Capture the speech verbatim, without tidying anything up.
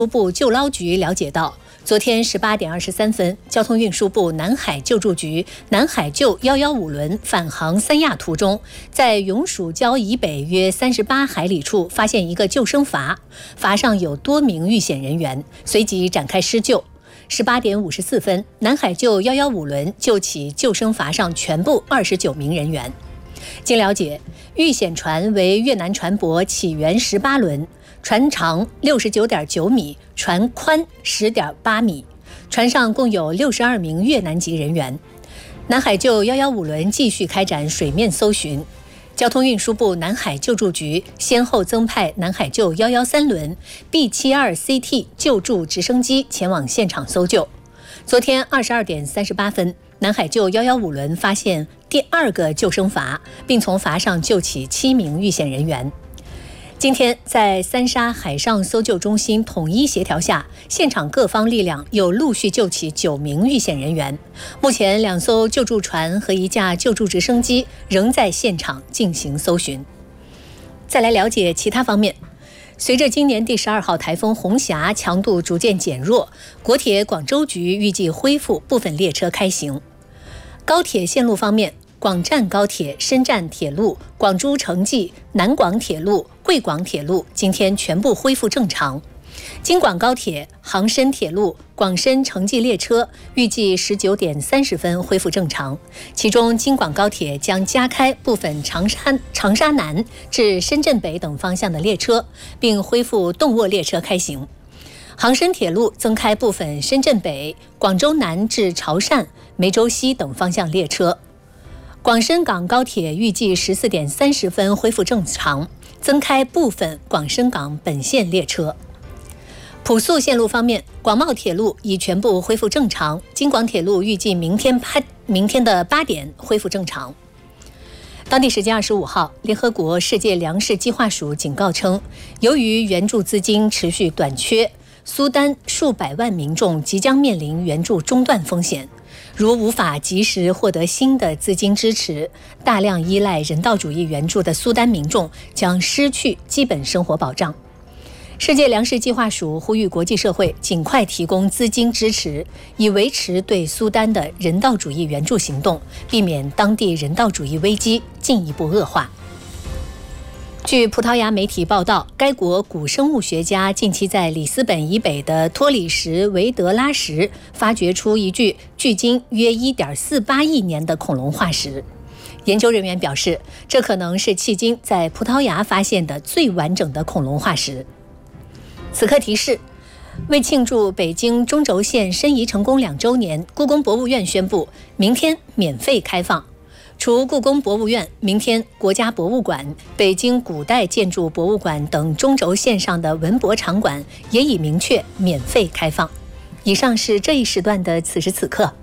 部救捞局了解到，昨天十八点二十三分，交通运输部南海救助局南海救一一五轮返航三亚途中，在永暑礁以北约三十八海里处发现一个救生筏，筏上有多名遇险人员，随即展开施救。十八点五十四分，南海救一一五轮救起救生筏上全部二十九名人员。经了解，遇险船为越南船舶起源十八轮，船长六十九点九米，船宽十点八米，船上共有六十二名越南籍人员。南海救一一五轮继续开展水面搜寻。交通运输部南海救助局先后增派南海救一一三轮 B 七二 C T 救助直升机前往现场搜救。昨天二十二点三十八分，南海救一一五轮发现第二个救生筏，并从筏上救起七名遇险人员。今天在三沙海上搜救中心统一协调下，现场各方力量又陆续救起九名遇险人员。目前两艘救助船和一架救助直升机仍在现场进行搜寻。再来了解其他方面。随着今年第十二号台风红霞强度逐渐减弱，国铁广州局预计恢复部分列车开行。高铁线路方面，广湛高铁、深湛铁路、广珠城际、南广铁路、贵广铁路今天全部恢复正常。京广高铁、杭深铁路、广深城际列车预计十九点三十分恢复正常，其中京广高铁将加开部分长沙长沙南至深圳北等方向的列车，并恢复动卧列车开行。杭深铁路增开部分深圳北、广州南至潮汕、梅州西等方向列车。广深港高铁预计十四点三十分恢复正常，增开部分广深港本线列车。普速线路方面，广茂铁路已全部恢复正常，京广铁路预计明天八明天的八点恢复正常。当地时间二十五号，联合国世界粮食计划署警告称，由于援助资金持续短缺，苏丹数百万民众即将面临援助中断风险。如无法及时获得新的资金支持，大量依赖人道主义援助的苏丹民众将失去基本生活保障。世界粮食计划署呼吁国际社会尽快提供资金支持，以维持对苏丹的人道主义援助行动，避免当地人道主义危机进一步恶化。据葡萄牙媒体报道，该国古生物学家近期在里斯本以北的托里什维德拉什发掘出一具距今约 一点四八亿年的恐龙化石。研究人员表示，这可能是迄今在葡萄牙发现的最完整的恐龙化石。此刻提示，为庆祝北京中轴线申遗成功两周年，故宫博物院宣布明天免费开放。除故宫博物院，明天国家博物馆、北京古代建筑博物馆等中轴线上的文博场馆也已明确免费开放。以上是这一时段的此时此刻。